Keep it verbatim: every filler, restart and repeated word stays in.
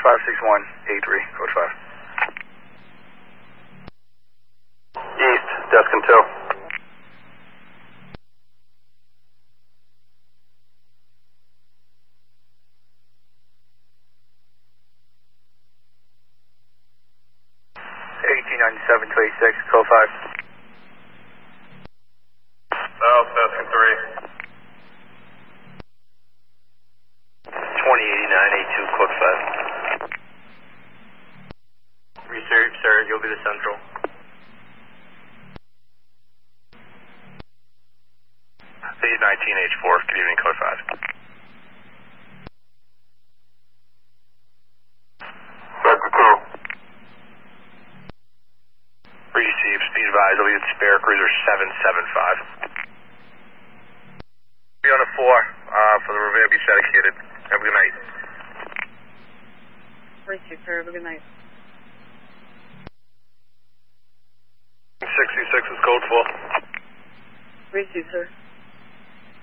five six one eight three, code five. East, Descon two. eighteen ninety-seven to eighty-six, code five. South, Descon three. twenty eighty-nine, eighty-two, code five. Research, sir, you'll be the central. eight nineteen H four, good evening, code five. Descon two. Receive, speed advised, I'll be at spare cruiser seven seven five. Be on a four, uh, for the Revere Beach dedicated. Have a good night. Receive, sir. Have a good night. sixty-six is code full. Receive, sir.